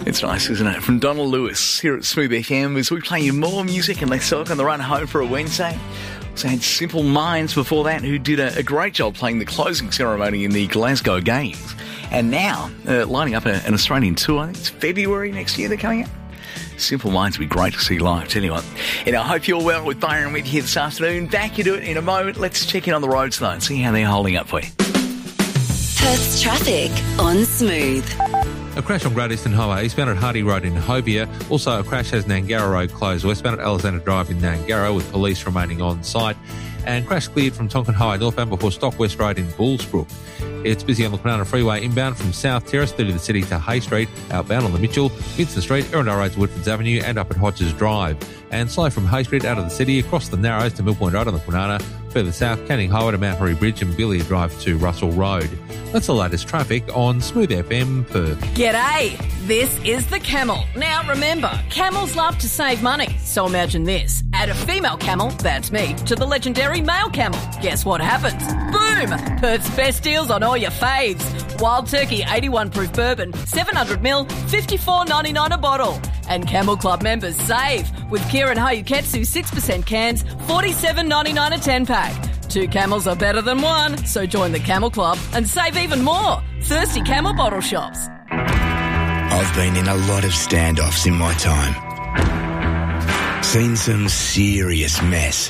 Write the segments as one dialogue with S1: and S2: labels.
S1: It's nice, isn't it? From Donald Lewis here at Smooth FM as we play you more music and less talk on the run home for a Wednesday. Also had Simple Minds before that, who did a great job playing the closing ceremony in the Glasgow Games. And now, lining up an Australian tour. I think it's February next year they're coming out. Simple Minds would be great to see live. Tell you what. And I hope you're well with Byron with you this afternoon. Back into it in a moment. Let's check in on the roads though and see how they're holding up for you.
S2: Perth's traffic on Smooth.
S3: A crash on Great Eastern Highway eastbound at Hardy Road in Hobia. Also, a crash has Nangara Road closed westbound at Alexander Drive in Nangara with police remaining on site. And crash cleared from Tonkin Highway northbound before Stock West Road in Bullsbrook. It's busy on the Kwinana Freeway inbound from South Terrace through to the city to Hay Street, outbound on the Mitchell, Vincent Street, Erindale Road to Woodfords Avenue and up at Hodges Drive. And slow from Hay Street out of the city across the Narrows to Mill Point Road on the Kwinana, further south, Canning Highway to Mount Horry Bridge and Billy Drive to Russell Road. That's the latest traffic on Smooth FM Perth.
S4: G'day, this is the Camel. Now remember, camels love to save money, so imagine this. Add a female camel, that's me, to the legendary male camel. Guess what happens? Boom! Perth's best deals on all your faves. Wild Turkey 81 proof bourbon, 700ml, $54.99 a bottle. And Camel Club members save with Kirin Hayuketsu 6% cans, $47.99 a 10-pack. 2 camels are better than one, so join the Camel Club and save even more. Thirsty Camel bottle shops.
S5: I've been in a lot of standoffs in my time. Seen some serious mess.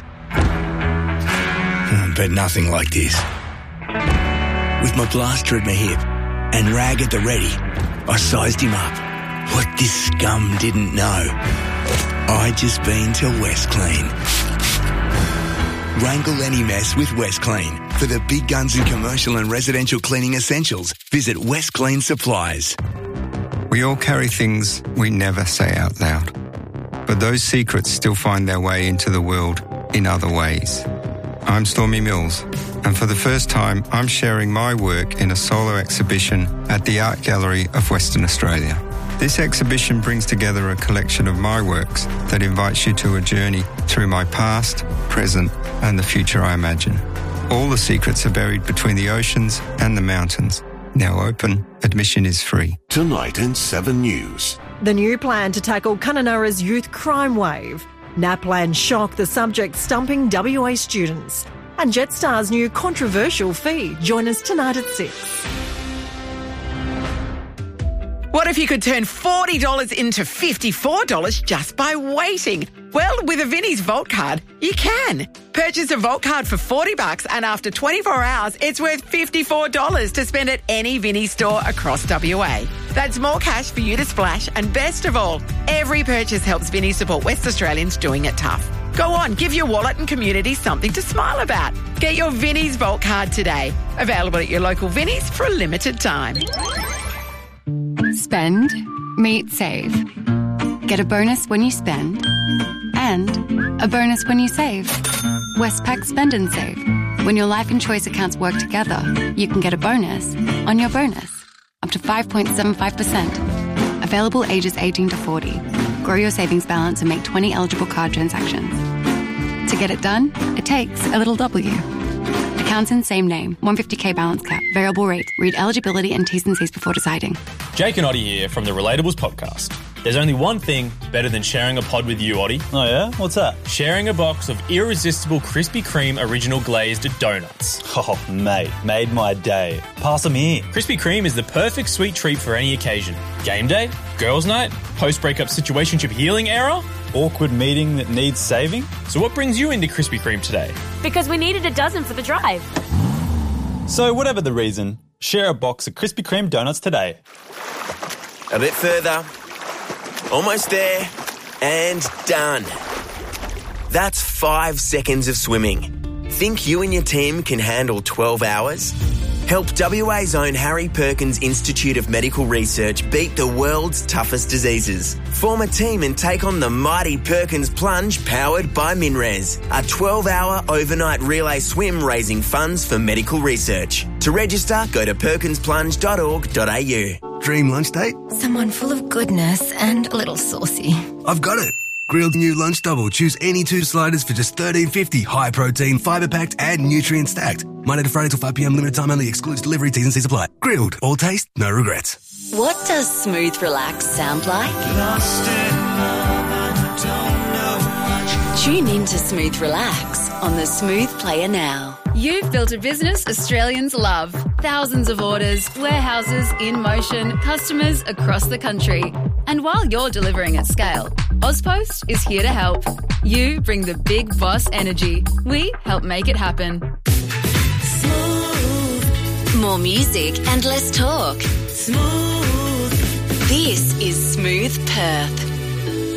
S5: But nothing like this. With my blaster at my hip and rag at the ready, I sized him up. What this scum didn't know, I'd just been to West Clean. Wrangle any mess with West Clean. For the big guns in commercial and residential cleaning essentials, visit West Clean Supplies.
S6: We all carry things we never say out loud, but those secrets still find their way into the world in other ways. I'm Stormy Mills, and for the first time, I'm sharing my work in a solo exhibition at the Art Gallery of Western Australia. This exhibition brings together a collection of my works that invites you to a journey through my past, present, and the future I imagine. All the secrets are buried between the oceans and the mountains. Now open, admission is free.
S7: Tonight in 7 News.
S8: The new plan to tackle Kununurra's youth crime wave. NAPLAN shock the subject stumping WA students. And Jetstar's new controversial fee. Join us tonight at 6.
S9: What if you could turn $40 into $54 just by waiting? Well, with a Vinnie's Vault card, you can. Purchase a Vault card for $40 and after 24 hours, it's worth $54 to spend at any Vinnie's store across WA. That's more cash for you to splash, and best of all, every purchase helps Vinnie support West Australians doing it tough. Go on, give your wallet and community something to smile about. Get your Vinnie's Vault card today. Available at your local Vinnie's for a limited time.
S10: Spend, meet, save. Get a bonus when you spend and a bonus when you save. Westpac Spend and Save. When your life and choice accounts work together, you can get a bonus on your bonus, up to 5.75%. Available ages 18 to 40. Grow your savings balance and make 20 eligible card transactions. To get it done, it takes a little W. Accounts in same name, 150k balance cap, variable rate. Read eligibility and T's and C's before deciding.
S11: Jake and Oddie here from the Relatables podcast. There's only one thing better than sharing a pod with you, Oddie.
S12: Oh yeah? What's that?
S11: Sharing a box of irresistible Krispy Kreme original glazed donuts.
S12: Oh, mate, made my day. Pass them here.
S11: Krispy Kreme is the perfect sweet treat for any occasion. Game day, girls' night, post-breakup situationship healing era,
S12: awkward meeting that needs saving.
S11: So what brings you into Krispy Kreme today?
S13: Because we needed a dozen for the drive.
S12: So whatever the reason, share a box of Krispy Kreme donuts today.
S14: A bit further. Almost there. And done. That's 5 seconds of swimming. Think you and your team can handle 12 hours? Help WA's own Harry Perkins Institute of Medical Research beat the world's toughest diseases. Form a team and take on the mighty Perkins Plunge powered by MinRes, a 12-hour overnight relay swim raising funds for medical research. To register, go to perkinsplunge.org.au.
S5: Dream lunch date?
S15: Someone full of goodness and a little saucy.
S5: I've got it. Grilled new lunch double. Choose any 2 sliders for just $13.50. High protein, fibre packed and nutrient stacked. Monday to Friday till 5 p.m. limited time only. Excludes delivery. T's and C's apply. Grilled. All taste, no regrets.
S2: What does smooth relax sound like?
S16: Lost in love, I don't know much.
S2: Tune in to Smooth Relax on the Smooth Player now.
S17: You've built a business Australians love. Thousands of orders, warehouses in motion, customers across the country. And while you're delivering at scale, Ozpost is here to help. You bring the big boss energy. We help make it happen.
S2: Smooth. More music and less talk. Smooth. This is Smooth Perth.